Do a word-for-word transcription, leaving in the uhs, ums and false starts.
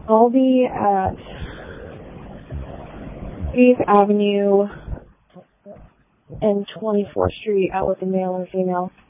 I'll be at eighth Avenue and twenty-fourth Street, Outlook and Male or Female.